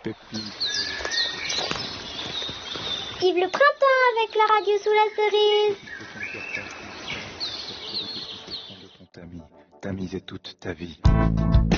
pépites. Vive le printemps avec la radio sous la cerise. T'amuser toute ta vie.